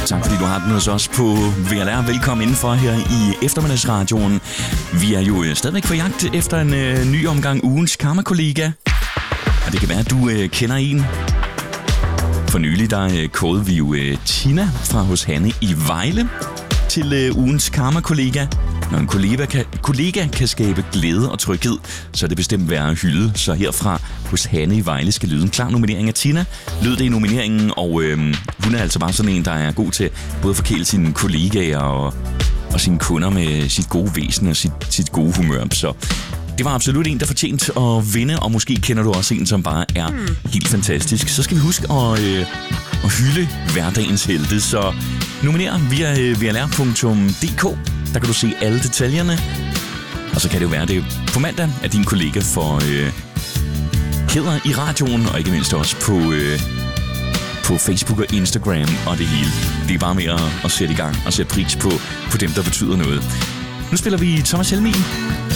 tak fordi du har den hos os på VLR. Velkommen indenfor her i eftermiddagsradioen. Vi er jo stadigvæk på jagt efter en ny omgang ugens karma-kollega. Og det kan være, at du kender en. For nylig der kårede vi jo Tina fra hos Hanne i Vejle til ugens karma-kollega. Når en kollega kan skabe glæde og tryghed, så er det bestemt værd at hylde. Så herfra hos Hanne i Vejle skal lyde en klar nominering af Tina. Lød det i nomineringen, og hun er altså bare sådan en, der er god til både at forkæle sine kollegaer og sine kunder med sit gode væsen og sit gode humør. Så det var absolut en, der fortjente at vinde, og måske kender du også en, som bare er helt fantastisk. Så skal vi huske at hylde hverdagens helte. Så nominer via vlr.dk. Der kan du se alle detaljerne. Og så kan det jo være, det på mandag, at din kollega får hæder i radioen, og ikke mindst også på Facebook og Instagram og det hele. Det er bare med at sætte i gang og sætte pris på dem, der betyder noget. Nu spiller vi Thomas Helmig.